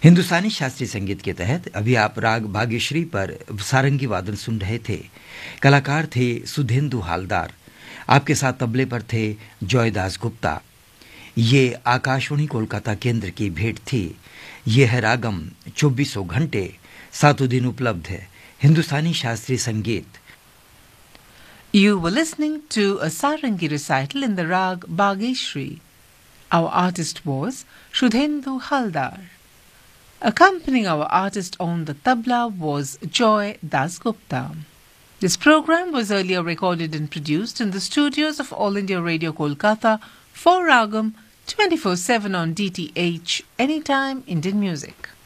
हिंदुस्तानी शास्त्रीय संगीत के तहत अभी आप राग भाग्यश्री पर सारंगी वादन सुन रहे थे। कलाकार थे सुधेंदु हालदार। आपके साथ तबले पर थे जॉयदास गुप्ता। ये आकाशवाणी कोलकाता केंद्र की भेंट थी। ये है रागम 24 घंटे 7 दिन उपलब्ध है हिंदुस्तानी शास्त्रीय संगीत। You were listening to a sarangi recital in the rag Bhageshri. Our artist was Shudhendu Haldar. Accompanying our artist on the tabla was Joy Dasgupta. This program was earlier recorded and produced in the studios of All India Radio Kolkata for Ragam 24/7 on DTH Anytime Indian Music.